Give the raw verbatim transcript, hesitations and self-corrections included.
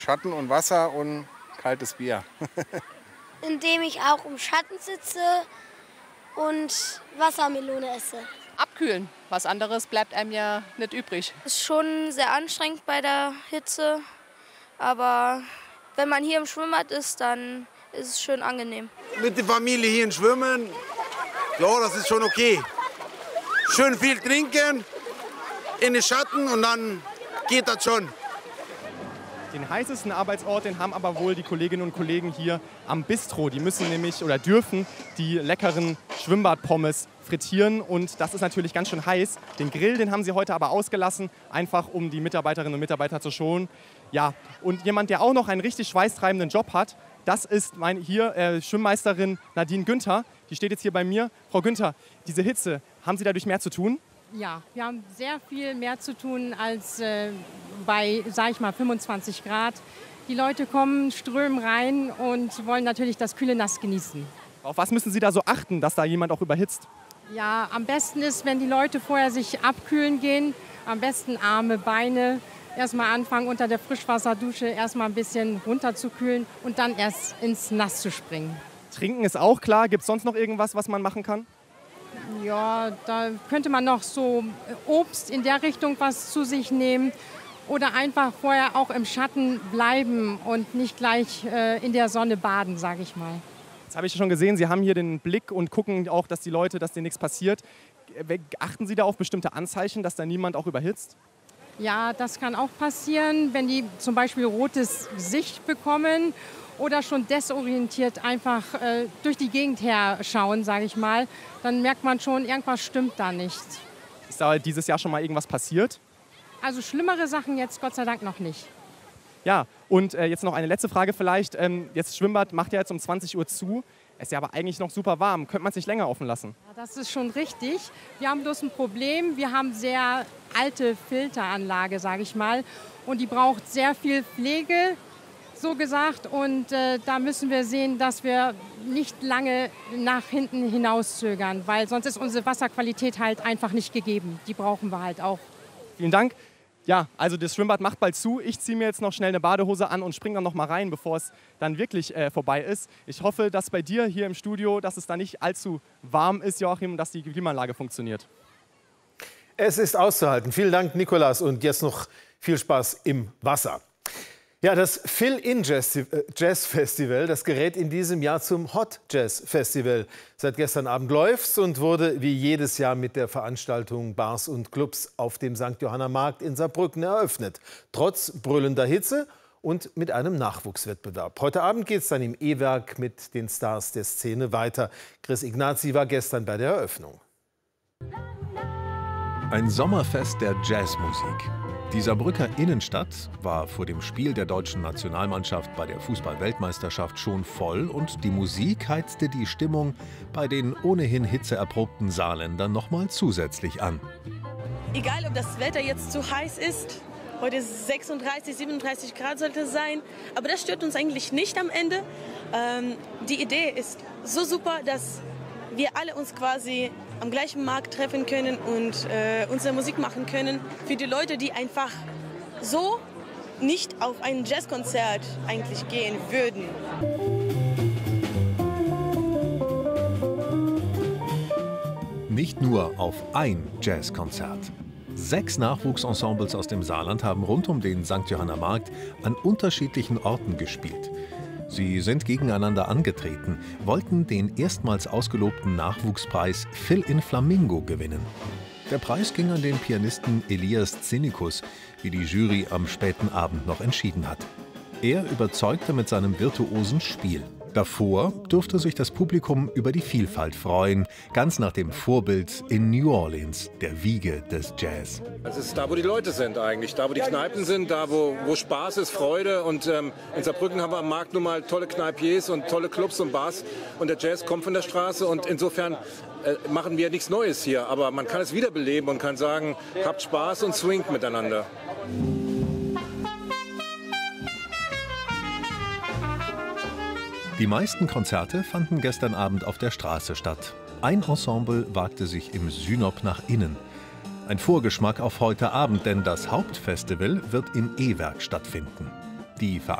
Schatten und Wasser und kaltes Bier. Indem ich auch im Schatten sitze und Wassermelone esse. Abkühlen. Was anderes bleibt einem ja nicht übrig. Es ist schon sehr anstrengend bei der Hitze, aber wenn man hier im Schwimmbad ist, dann ist es schön angenehm. Mit der Familie hier schwimmen, ja, das ist schon okay. Schön viel trinken, in den Schatten und dann geht das schon. Den heißesten Arbeitsort, den haben aber wohl die Kolleginnen und Kollegen hier am Bistro. Die müssen nämlich oder dürfen die leckeren Schwimmbadpommes frittieren und das ist natürlich ganz schön heiß. Den Grill, den haben sie heute aber ausgelassen, einfach um die Mitarbeiterinnen und Mitarbeiter zu schonen. Ja, und jemand, der auch noch einen richtig schweißtreibenden Job hat, das ist mein, hier äh, Schwimmmeisterin Nadine Günther. Die steht jetzt hier bei mir. Frau Günther, diese Hitze, haben Sie dadurch mehr zu tun? Ja, wir haben sehr viel mehr zu tun als äh, bei, sag ich mal, fünfundzwanzig Grad. Die Leute kommen, strömen rein und wollen natürlich das kühle Nass genießen. Auf was müssen Sie da so achten, dass da jemand auch überhitzt? Ja, am besten ist, wenn die Leute vorher sich abkühlen gehen, am besten Arme, Beine, erstmal anfangen unter der Frischwasserdusche, erstmal ein bisschen runterzukühlen und dann erst ins Nass zu springen. Trinken ist auch klar. Gibt es sonst noch irgendwas, was man machen kann? Ja, da könnte man noch so Obst in der Richtung was zu sich nehmen oder einfach vorher auch im Schatten bleiben und nicht gleich äh, in der Sonne baden, sage ich mal. Jetzt habe ich schon gesehen, Sie haben hier den Blick und gucken auch, dass die Leute, dass denen nichts passiert. Achten Sie da auf bestimmte Anzeichen, dass da niemand auch überhitzt? Ja, das kann auch passieren, wenn die zum Beispiel rotes Gesicht bekommen oder schon desorientiert einfach äh, durch die Gegend her schauen, sage ich mal, dann merkt man schon, irgendwas stimmt da nicht. Ist da dieses Jahr schon mal irgendwas passiert? Also schlimmere Sachen jetzt Gott sei Dank noch nicht. Ja, und äh, jetzt noch eine letzte Frage vielleicht. Ähm, jetzt Schwimmbad macht ja jetzt um zwanzig Uhr zu. Es ist ja aber eigentlich noch super warm. Könnte man es nicht länger offen lassen? Ja, das ist schon richtig. Wir haben bloß ein Problem. Wir haben sehr alte Filteranlage, sage ich mal. Und die braucht sehr viel Pflege, so gesagt. Und äh, da müssen wir sehen, dass wir nicht lange nach hinten hinauszögern, weil sonst ist unsere Wasserqualität halt einfach nicht gegeben. Die brauchen wir halt auch. Vielen Dank. Ja, also das Schwimmbad macht bald zu. Ich ziehe mir jetzt noch schnell eine Badehose an und springe dann noch mal rein, bevor es dann wirklich äh, vorbei ist. Ich hoffe, dass bei dir hier im Studio, dass es da nicht allzu warm ist, Joachim, und dass die Klimaanlage funktioniert. Es ist auszuhalten. Vielen Dank, Nikolas. Und jetzt noch viel Spaß im Wasser. Ja, das Fill-In Jazz Festival, das gerät in diesem Jahr zum Hot Jazz Festival. Seit gestern Abend läuft's und wurde wie jedes Jahr mit der Veranstaltung Bars und Clubs auf dem Sankt Johanner Markt in Saarbrücken eröffnet. Trotz brüllender Hitze und mit einem Nachwuchswettbewerb. Heute Abend geht's dann im E-Werk mit den Stars der Szene weiter. Chris Ignazi war gestern bei der Eröffnung. Ein Sommerfest der Jazzmusik. Die Saarbrücker Innenstadt war vor dem Spiel der deutschen Nationalmannschaft bei der Fußball-Weltmeisterschaft schon voll und die Musik heizte die Stimmung bei den ohnehin hitzeerprobten Saarländern noch mal zusätzlich an. Egal, ob das Wetter jetzt zu heiß ist, heute ist es sechsunddreißig, siebenunddreißig Grad sollte es sein, aber das stört uns eigentlich nicht am Ende. Ähm, die Idee ist so super, dass wir alle uns quasi am gleichen Markt treffen können und äh, unsere Musik machen können für die Leute, die einfach so nicht auf ein Jazzkonzert eigentlich gehen würden. Nicht nur auf ein Jazzkonzert. Sechs Nachwuchsensembles aus dem Saarland haben rund um den Sankt Johanner Markt an unterschiedlichen Orten gespielt. Sie sind gegeneinander angetreten, wollten den erstmals ausgelobten Nachwuchspreis Fill-In Flamingo gewinnen. Der Preis ging an den Pianisten Elias Zinnikus, wie die Jury am späten Abend noch entschieden hat. Er überzeugte mit seinem virtuosen Spiel. Davor durfte sich das Publikum über die Vielfalt freuen, ganz nach dem Vorbild in New Orleans, der Wiege des Jazz. Es ist da, wo die Leute sind eigentlich, da, wo die Kneipen sind, da, wo, wo Spaß ist, Freude. Und ähm, in Saarbrücken haben wir am Markt nun mal tolle Kneipiers und tolle Clubs und Bars. Und der Jazz kommt von der Straße und insofern äh, machen wir nichts Neues hier. Aber man kann es wiederbeleben und kann sagen, habt Spaß und swingt miteinander. Die meisten Konzerte fanden gestern Abend auf der Straße statt. Ein Ensemble wagte sich im Synop nach innen. Ein Vorgeschmack auf heute Abend, denn das Hauptfestival wird im E-Werk stattfinden. Die